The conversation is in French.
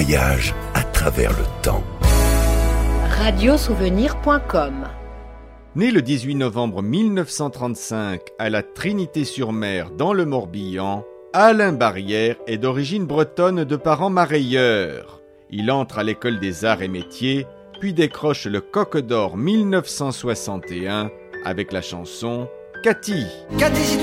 voyage à travers le temps. Radiosouvenir.com. Né le 18 novembre 1935 à la Trinité-sur-Mer dans le Morbihan, Alain Barrière est d'origine bretonne de parents marailleurs. Il entre à l'école des arts et métiers, puis décroche le Coq d'Or 1961 avec la chanson Cathy.